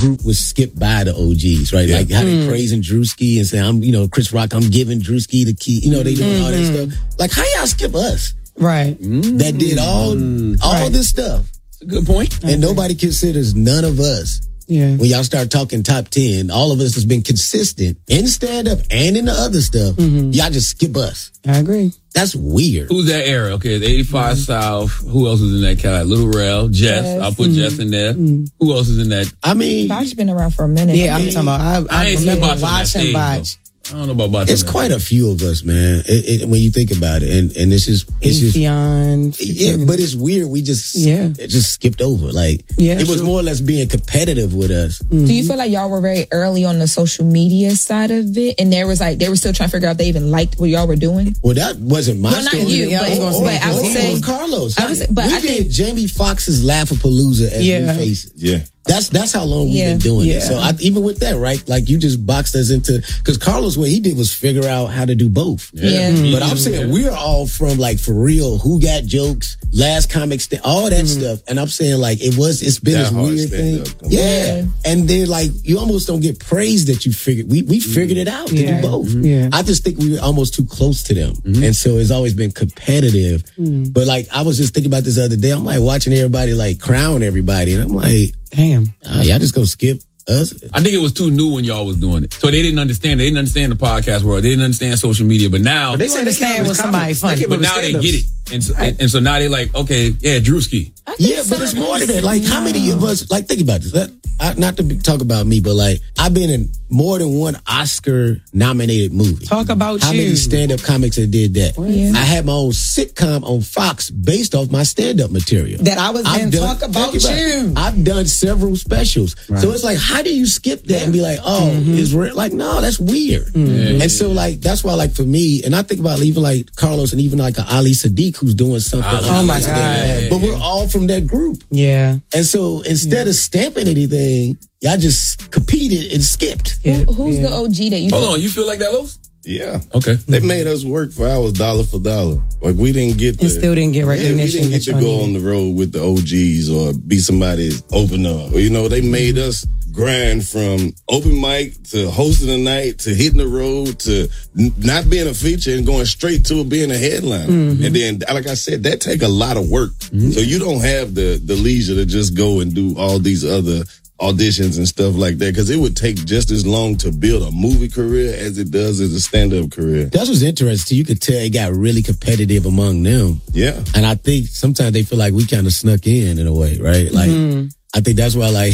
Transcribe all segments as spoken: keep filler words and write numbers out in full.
group would skip by the O Gs, right? Yeah. Like how mm. they praising Drewski and saying, I'm, you know, Chris Rock, I'm giving Drewski the key. You know, they doing mm-hmm. all that stuff. Like, how y'all skip us? Right. Mm-hmm. That did all, all right. this stuff. That's a good point. And okay. nobody considers none of us. Yeah. When y'all start talking top ten, all of us has been consistent in stand-up and in the other stuff. Mm-hmm. Y'all just skip us. I agree. That's weird. Who's that era? Okay, the eighty-five mm-hmm. South. Who else is in that category? Little Rel, Jess. Yes. I'll put mm-hmm. Jess in there. Mm-hmm. Who else is in that? I mean, Botch been around for a minute. Yeah, I'm talking about. I, I, I ain't remember seen Botch watching Botch. I don't know about Botch. It's quite a few of us, man. It, it, when you think about it, and and this is it's just Atheon, yeah, but it's weird. We just yeah, it just skipped over. Like yeah, it was true. more or less being competitive with us. Mm-hmm. Do you feel like y'all were very early on the social media side of it, and there was like they were still trying to figure out if they even liked what y'all were doing? Well, that wasn't my well, story. Not you, yeah, but, I, but say, I would say Carlos. I was, but we I did think Jamie Foxx's Laugh-A-Palooza as yeah. New Faces. Yeah. That's that's how long we've yeah. been doing yeah. it. So I, even with that, right? Like you just boxed us into because Carlos, what he did was figure out how to do both. Yeah. yeah. But I'm saying yeah. we're all from like for real. Who got jokes? Last comic, st- all that mm-hmm. stuff. And I'm saying like it was. It's been that this weird thing. Yeah. yeah. And then like you almost don't get praised that you figured. We we figured it out to yeah. do both. Mm-hmm. Yeah. I just think we were almost too close to them, mm-hmm. and so it's always been competitive. Mm-hmm. But like I was just thinking about this the other day. I'm like watching everybody like crown everybody, and I'm like. Damn. Uh, y'all just gonna skip us? I think it was too new when y'all was doing it. So they didn't understand. They didn't understand the podcast world. They didn't understand social media. But now... But they understand when somebody funny. But now they get it. And so, and, and so now they're like, okay, yeah, Drewski. Yeah, but it's more than that. Like, how many of us... Like, think about this. That, I, not to be, talk about me, but like, I've been in more than one Oscar-nominated movie. Talk about how you. How many stand-up comics that did that? Yeah. I had my own sitcom on Fox based off my stand-up material. That I was in Talk About You. I've done several specials. Right. So it's like, how do you skip that and be like, oh, mm-hmm. it's re-? like, no, that's weird. Mm-hmm. And so like, that's why like for me, and I think about even like Carlos and even like a Ali Sadiq who's doing something. Oh my God. But we're all from that group. Yeah. And so instead yeah. of stamping anything, y'all just competed and skipped. Yeah. Who, who's yeah. the O G that you Hold on, you feel like that, Los? Yeah. Okay. They made us work for hours, dollar for dollar. Like we didn't get the, and still didn't get recognition. Yeah, we didn't get to go on the road with the O Gs or be somebody's opener. Or, you know, they made us grind from open mic to hosting the night to hitting the road to n- not being a feature and going straight to being a headliner. Mm-hmm. And then, like I said, that take a lot of work. Mm-hmm. So you don't have the the leisure to just go and do all these other auditions and stuff like that, because it would take just as long to build a movie career as it does as a stand-up career. That's what's interesting. You could tell it got really competitive among them. Yeah. And I think sometimes they feel like we kind of snuck in in a way, right? Like, mm-hmm. I think that's why, like,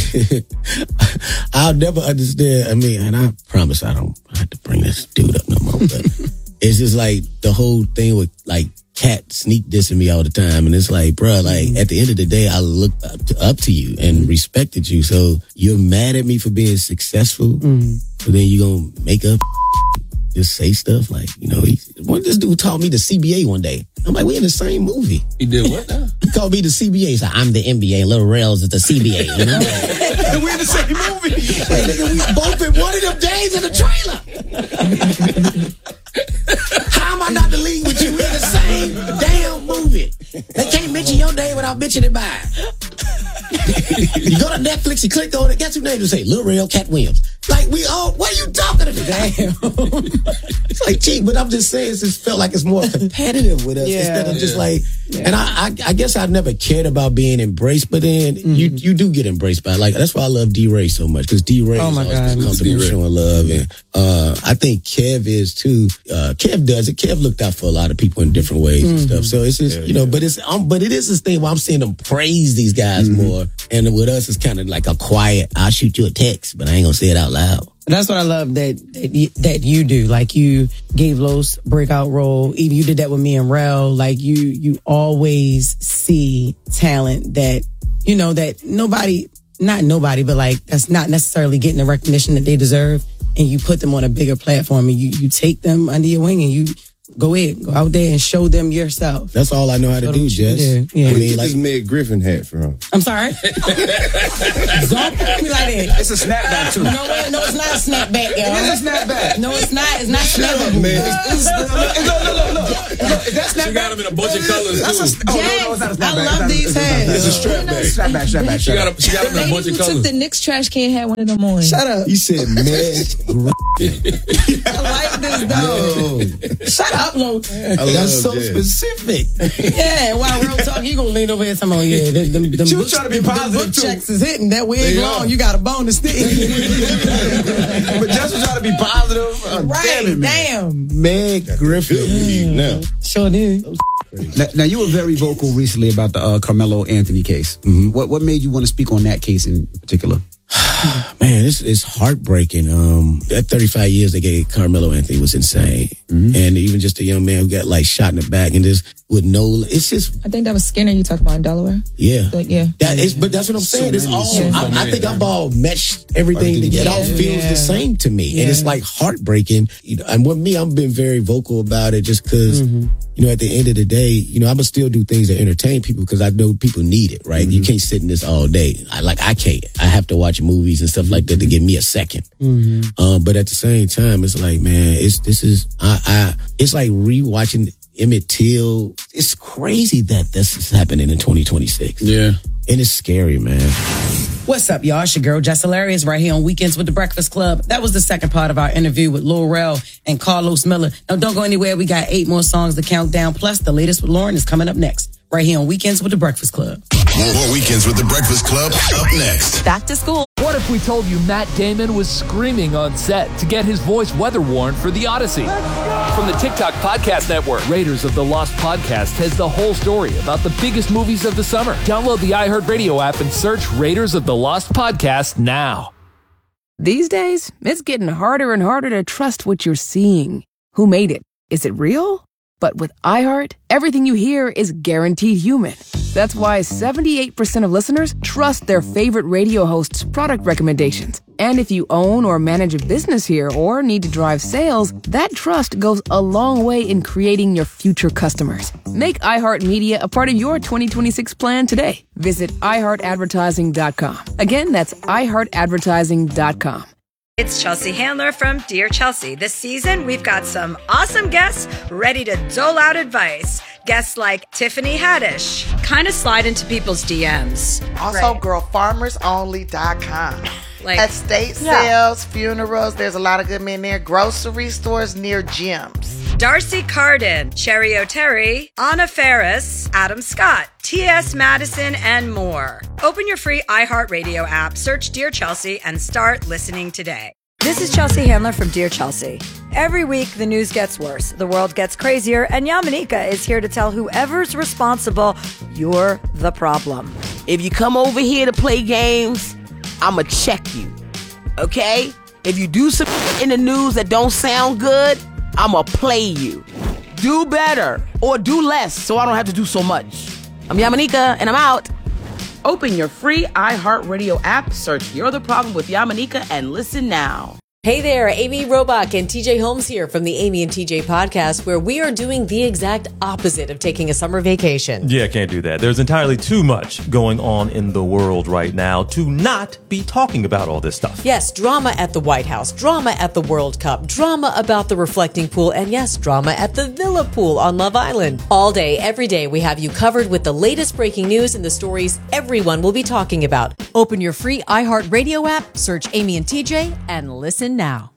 I'll never understand. I mean, and I promise I don't have to bring this dude up no more, but it's just like the whole thing with, like, Cat sneak dissing me all the time. And it's like, bro, like, mm-hmm. at the end of the day, I looked up to, up to you and mm-hmm. respected you. So you're mad at me for being successful, mm-hmm. but then you gonna make up, just say stuff like, you know, he, well, this dude taught me the C B A one day. I'm like, we in the same movie. He did what now? He called me the C B A. He said, I'm the N B A. Little Rails is the C B A. You know? And we in the same movie. Hey, nigga, we both in one of them days in the trailer. How am I not the league with you? We're in the same damn movie. They can't mention your name without mentioning mine. You go to Netflix, you click on it, guess who name to say? Lil Rel, Cat Williams. Like, we all, what are you talking about? Damn. It's like, gee, but I'm just saying, it just felt like it's more competitive with us yeah, instead of yeah. just like, yeah. and I, I I guess I've never cared about being embraced, but then mm-hmm. you you do get embraced by, like, that's why I love D-Ray so much, because D-Ray oh is my always God. been comfortable showing love, and uh, I think Kev is too. Uh, Kev does it. Kev looked out for a lot of people in different ways mm-hmm. and stuff, so it's just, yeah, you know, yeah. but it's, um, but it is this thing where I'm seeing them praise these guys mm-hmm. more, and with us, it's kind of like a quiet, I'll shoot you a text, but I ain't gonna say it out loud. That's what I love that that you, that you do. Like, you gave Los breakout role. Even you did that with me and Rel. Like, you you always see talent that, you know, that nobody, not nobody, but like that's not necessarily getting the recognition that they deserve. And you put them on a bigger platform and you, you take them under your wing and you Go ahead. Go out there and show them yourself. That's all I know how to do, Jess. Yeah. Where I you mean, get like, this Meg Griffin hat from? I'm sorry. Don't put me like that. It's a snapback too. You know what? No, it's not a snapback, y'all. It is a snapback. No, it's not. It's not snapback. Man, Look, look, look, look. Look, is that She snapback? got them in a bunch of colors That's too. a, oh, no, no, it's not a snapback. I love It's these not a- hats. It's a strap back. Snapback, snapback, She got snapback. them. She got them in a Lady bunch of who took colors. the Knicks trash can had one of them on. Shut up. you said Meg Griffin. I like this though. Shut up, Lo. That's so Jess. specific. Yeah, while real talk, you gonna lean over here and tell me, oh yeah, them, them, them She was book- trying to be them positive, book too. checks is hitting. That wig They long, are. you got a bone to stick. But Jess was trying to be positive. Uh, Right, damn it, man. damn. Meg Good Griffin. weed now. Sure did. Now, now, you were very vocal recently about the uh, Carmelo Anthony case. Mm-hmm. What what made you want to speak on that case in particular? Man, it's, it's heartbreaking. Um, that thirty-five years they gave Carmelo Anthony was insane. Mm-hmm. And even just a young man who got like shot in the back and just with no, it's just, I think that was Skinner you talking about in Delaware. yeah. But yeah. That is, but that's what I'm saying. It's all, so I, I many. think I've all meshed everything together. It all Yeah. feels Yeah. the same to me. And it's like heartbreaking. You know, and with me, I've been very vocal about it just because, Mm-hmm. you know, at the end of the day, you know, I'm going to still do things that entertain people because I know people need it, right? You can't sit in this all day. I like, I can't. I have to watch movies and stuff like that to give me a second. Um, but at the same time, it's like, man, it's, this is, I, I, it's like rewatching Emmett Till. It's crazy that this is happening in twenty twenty-six. Yeah. And it's scary, man. What's up, y'all? It's your girl, Jess Hilarious, right here on Weekends with the Breakfast Club. That was the second part of our interview with Lil Rel and Carlos Miller. Now, don't go anywhere. We got eight more songs to count down. Plus, the latest with Lauren is coming up next, right here on Weekends with the Breakfast Club. More, more Weekends with the Breakfast Club up next. Back to school. What if we told you Matt Damon was screaming on set to get his voice weather warned for The Odyssey? From the TikTok Podcast Network, Raiders of the Lost Podcast has the whole story about the biggest movies of the summer. Download the iHeartRadio app and search Raiders of the Lost Podcast now. These days, it's getting harder and harder to trust what you're seeing. Who made it? Is it real? But with iHeart, everything you hear is guaranteed human. That's why seventy-eight percent of listeners trust their favorite radio hosts' product recommendations. And if you own or manage a business here or need to drive sales, that trust goes a long way in creating your future customers. Make iHeartMedia a part of your twenty twenty-six plan today. Visit i heart advertising dot com. Again, that's i heart advertising dot com. It's Chelsea Handler from Dear Chelsea. This season, we've got some awesome guests ready to dole out advice. Guests like Tiffany Haddish. Kind of slide into people's D Ms. Also, girl farmers only dot com. Like, Estate yeah. sales, funerals, there's a lot of good men there. Grocery stores near gyms. Darcy Carden, Cherry O'Terry, Anna Ferris, Adam Scott, T S Madison, and more. Open your free iHeartRadio app, search Dear Chelsea, and start listening today. This is Chelsea Handler from Dear Chelsea. Every week, the news gets worse, the world gets crazier, and Yamanika is here to tell whoever's responsible, you're the problem. If you come over here to play games, I'ma check you, okay? If you do some in the news that don't sound good, I'ma play you. Do better or do less so I don't have to do so much. I'm Yamanika and I'm out. Open your free iHeartRadio app, search You're the Problem with Yamanika, and listen now. Hey there, Amy Robach and T J Holmes here from the Amy and T J podcast, where we are doing the exact opposite of taking a summer vacation. Yeah, can't do that. There's entirely too much going on in the world right now to not be talking about all this stuff. Yes, drama at the White House, drama at the World Cup, drama about the reflecting pool, and yes, drama at the Villa Pool on Love Island. All day, every day, we have you covered with the latest breaking news and the stories everyone will be talking about. Open your free iHeartRadio app, search Amy and T J, and listen now.